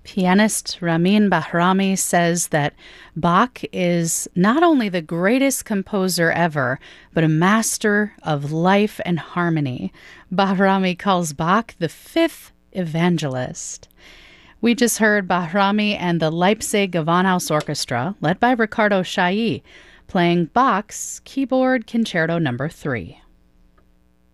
Pianist Ramin Bahrami says that Bach is not only the greatest composer ever, but a master of life and harmony. Bahrami calls Bach the fifth evangelist. We just heard Bahrami and the Leipzig Gewandhaus Orchestra, led by Ricardo Chailly, playing Bach's Keyboard Concerto No. 3.